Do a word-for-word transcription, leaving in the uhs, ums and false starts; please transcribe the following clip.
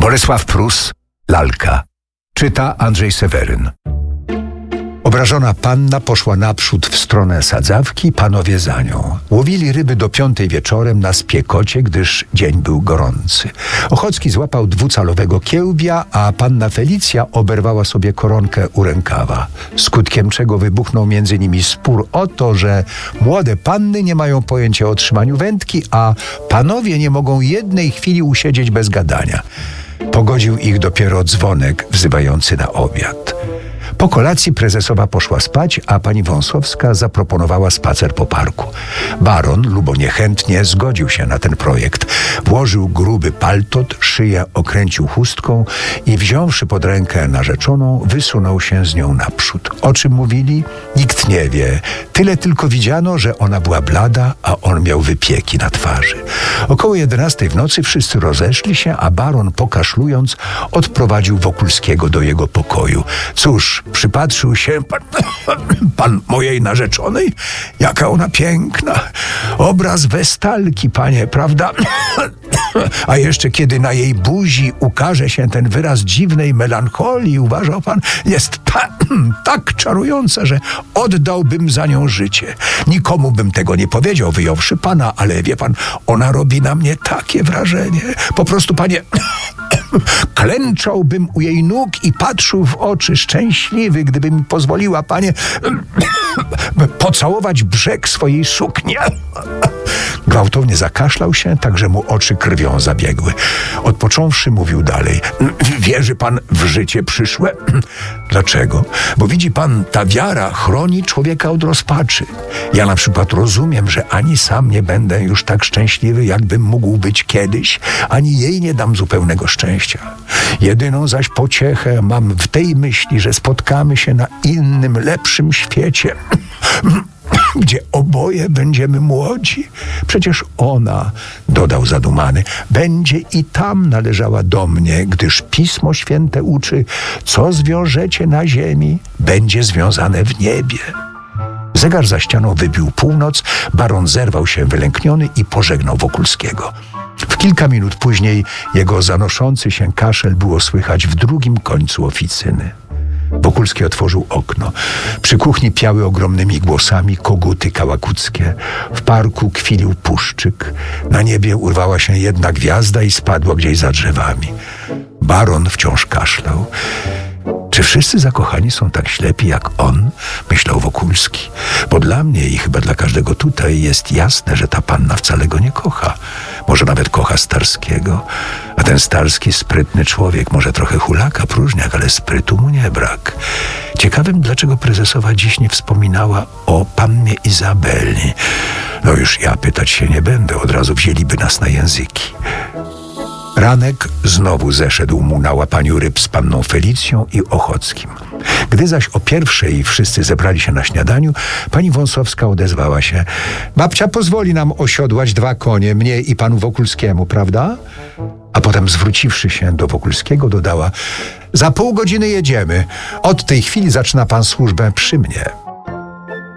Bolesław Prus, Lalka. Czyta Andrzej Seweryn. Obrażona panna poszła naprzód w stronę sadzawki, panowie za nią. Łowili ryby do piątej wieczorem na spiekocie, gdyż dzień był gorący. Ochocki złapał dwucalowego kiełbia, a panna Felicja oberwała sobie koronkę u rękawa. Skutkiem czego wybuchnął między nimi spór o to, że młode panny nie mają pojęcia o trzymaniu wędki, a panowie nie mogą jednej chwili usiedzieć bez gadania. Pogodził ich dopiero dzwonek wzywający na obiad. Po kolacji prezesowa poszła spać, a pani Wąsowska zaproponowała spacer po parku. Baron, lubo niechętnie, zgodził się na ten projekt. Włożył gruby paltot, szyję okręcił chustką i wziąwszy pod rękę narzeczoną, wysunął się z nią naprzód. O czym mówili? Nikt nie wie. Tyle tylko widziano, że ona była blada, a on miał wypieki na twarzy. Około jedenastej w nocy wszyscy rozeszli się, a baron, pokaszlując, odprowadził Wokulskiego do jego pokoju. Cóż, przypatrzył się pan, pan mojej narzeczonej? Jaka ona piękna. Obraz Westalki, panie, prawda? A jeszcze kiedy na jej buzi ukaże się ten wyraz dziwnej melancholii, uważał pan, jest ta, tak czarująca, że oddałbym za nią życie. Nikomu bym tego nie powiedział, wyjąwszy pana, ale wie pan, ona robi na mnie takie wrażenie. Po prostu, panie, klęczałbym u jej nóg i patrzył w oczy, szczęśliwy, gdyby mi pozwoliła, panie, pocałować brzeg swojej sukni. Gwałtownie zakaszlał się, tak że mu oczy krwią zabiegły. Odpocząwszy, mówił dalej. Wierzy pan w życie przyszłe? Dlaczego? Bo widzi pan, ta wiara chroni człowieka od rozpaczy. Ja na przykład rozumiem, że ani sam nie będę już tak szczęśliwy, jakbym mógł być kiedyś, ani jej nie dam zupełnego szczęścia. Jedyną zaś pociechę mam w tej myśli, że spotkamy się na innym, lepszym świecie, gdzie oboje będziemy młodzi. Przecież ona, dodał zadumany, będzie i tam należała do mnie, gdyż Pismo Święte uczy, co zwiążecie na ziemi, będzie związane w niebie. Zegar za ścianą wybił północ, baron zerwał się wylękniony i pożegnał Wokulskiego. W kilka minut później jego zanoszący się kaszel było słychać w drugim końcu oficyny. Wokulski otworzył okno. Przy kuchni piały ogromnymi głosami koguty kałakuckie. W parku kwilił puszczyk. Na niebie urwała się jedna gwiazda i spadła gdzieś za drzewami. Baron wciąż kaszlał. Czy wszyscy zakochani są tak ślepi jak on? Myślał Wokulski. Bo dla mnie i chyba dla każdego tutaj jest jasne, że ta panna wcale go nie kocha. Może nawet kocha Starskiego. A ten Starski sprytny człowiek, może trochę hulaka, próżniak, ale sprytu mu nie brak. Ciekawym, dlaczego prezesowa dziś nie wspominała o pannie Izabeli. No już ja pytać się nie będę, od razu wzięliby nas na języki. Ranek znowu zeszedł mu na łapaniu ryb z panną Felicją i Ochockim. Gdy zaś o pierwszej wszyscy zebrali się na śniadaniu, pani Wąsowska odezwała się. Babcia pozwoli nam osiodłać dwa konie, mnie i panu Wokulskiemu, prawda? A potem zwróciwszy się do Wokulskiego dodała, za pół godziny jedziemy. Od tej chwili zaczyna pan służbę przy mnie.